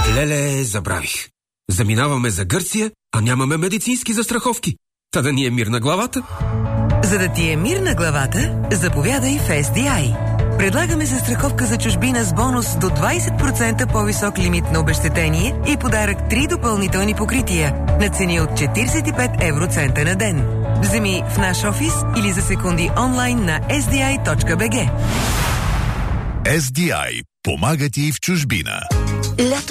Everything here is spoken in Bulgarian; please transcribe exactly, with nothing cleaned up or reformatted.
Леле, забравих. Заминаваме за Гърция, а нямаме медицински застраховки. Та да ни е мир на главата. За да ти е мир на главата, заповядай в Ес Ди Ай. Предлагаме застраховка за чужбина с бонус до двайсет процента по-висок лимит на обезщетение и подарък три допълнителни покрития на цени от четирийсет и пет евроцента на ден. Вземи в наш офис или за секунди онлайн на ес ди ай точка би джи. Ес Ди Ай помага ти в чужбина. Лято